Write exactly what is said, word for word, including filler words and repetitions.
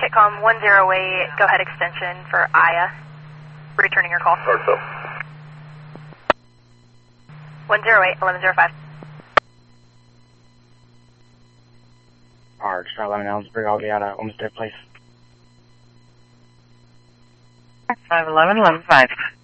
Sitcom one zero eight, go ahead extension for Aya. Returning your call. Hartsville. one zero eight, eleven zero five. Alright, try eleven Ellensburg, I'll be out of Olmsted Place. five eleven, eleven five.